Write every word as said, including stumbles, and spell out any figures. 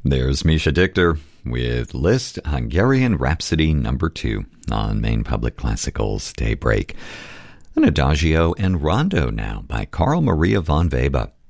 There's Misha Dichter with Liszt Hungarian Rhapsody number two on Maine Public Classical's Daybreak. An Adagio and Rondo now by Carl Maria von Weber.